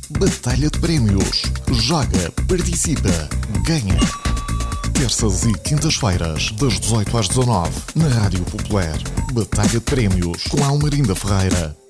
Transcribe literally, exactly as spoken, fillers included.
Batalha de prémios. Joga, participa, ganha. Terças e quintas-feiras, das dezoito às dezanove, na Rádio Popular. Batalha de prémios com Almerinda Ferreira.